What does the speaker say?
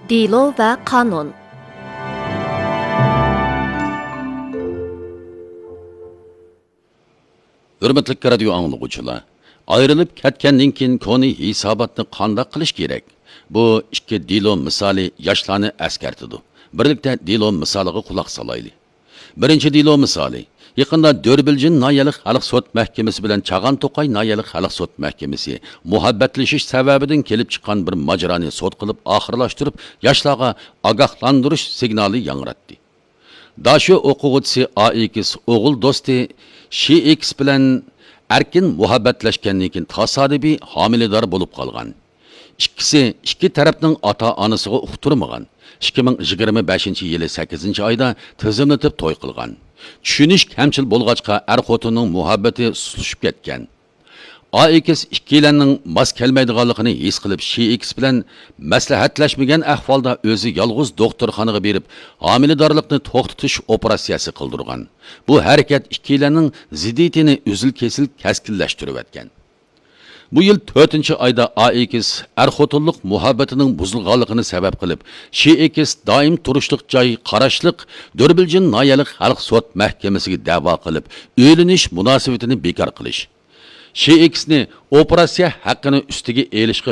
Dilo ve kanun. Hürmetli radio anlıqçılar, ayrılıp ketkendan keyin koni hisobatni qanday qilish kerak? Bu ikki dilo misoli yoshlarni eskartidi. Birlikda dilo misoliga quloq solaylik. Birinchi dilo misoli. Yaqinda Dörbiljin Nayalik Xalq sud mahkamasi bilan Chag'an To'qay Nayalik Xalq sud mahkamasi muhabbatlashish sababidan kelib chiqqan bir mojaroni sud qilib oxirlashtirib, yoshlarga ogohlantirish signali yangratdi. Daşı o'quvchisi AX o'g'il do'sti SHX bilan erkin muhabbatlashgandan keyin tasodifiy homilador bo'lib qolgan. İkkisi ikki tarafning ota-onasiga uqtirmagan. 2025-yili 8-oyda tizimlatib to'y qilgan. Tushunish kamchil bo'lg'achqa xotinning muhabbati suslushib ketgan. AX ikkilarning mos kelmaydiganligini his qilib SHX bilan maslahatlashmagan ahvolda o'zi yolg'iz doktorxonaga berib, homiladorlikni to'xtatish operatsiyasi qildirgan. Bu harakat ikkilarning ziddiyatini uzil-kesil keskinlashtirib o'tgan. Bu yil 4-oyda AX xotinlik muhabbatining buzilganligini sabab qilib, SHX doim turishlik joy qarashliq Dörbiljin Nayalik Xalq sud mahkamasiga da'vo qilib, o'linish munosabatini bekor qilish. SHX'ni operatsiya haqqini ustiga elishga